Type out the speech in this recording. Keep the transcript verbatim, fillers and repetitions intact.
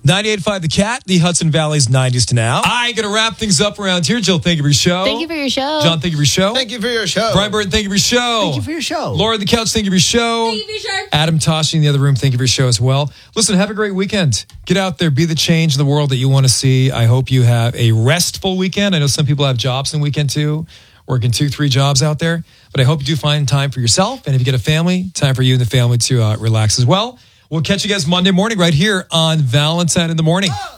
ninety-eight point five The Cat, the Hudson Valley's nineties to now. I got to wrap things up around here. Jill, thank you for your show. Thank you for your show. John, thank you for your show. Thank you for your show. Brian Burton, thank you for your show. Thank you for your show. Laura on the couch, thank you for your show. Thank you for your show. Adam Toshi in the other room, thank you for your show as well. Listen, have a great weekend. Get out there, be the change in the world that you want to see. I hope you have a restful weekend. I know some people have jobs in the weekend too, working two, three jobs out there. But I hope you do find time for yourself. And if you get a family, time for you and the family to uh, relax as well. We'll catch you guys Monday morning right here on Valentine in the Morning.